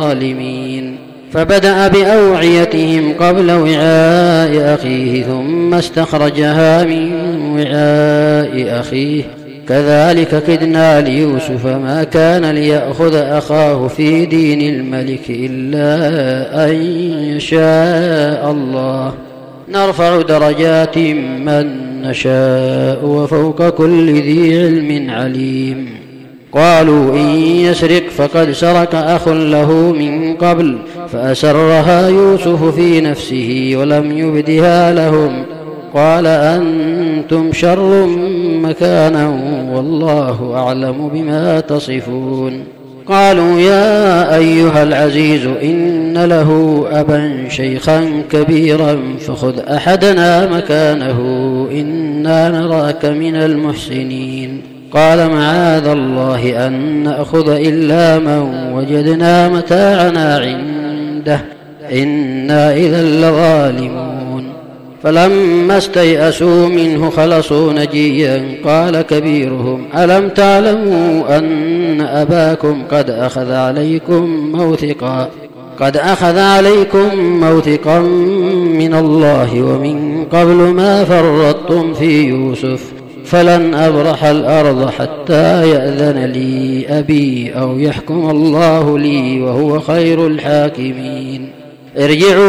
الظالمين. فبدأ بأوعيتهم قبل وعاء أخيه ثم استخرجها من وعاء أخيه كذلك كدنا ليوسف ما كان ليأخذ أخاه في دين الملك إلا أن يشاء الله نرفع درجات من نشاء وفوق كل ذي علم عليم. قالوا إن يسرق فقد سرق أخ له من قبل فأسرها يوسف في نفسه ولم يبدها لهم قال أنتم شر مكانا والله أعلم بما تصفون. قالوا يا أيها العزيز إن له أبا شيخا كبيرا فخذ أحدنا مكانه إنا نراك من المحسنين. قال معاذ الله أن نأخذ إلا من وجدنا متاعنا عنده إنا إذا لظالمون. فلما استيئسوا منه خلصوا نجيا قال كبيرهم ألم تعلموا أن أباكم قد أخذ عليكم موثقا من الله ومن قبل ما فرطتم في يوسف فلن أبرح الأرض حتى يأذن لي أبي أو يحكم الله لي وهو خير الحاكمين. ارجعوا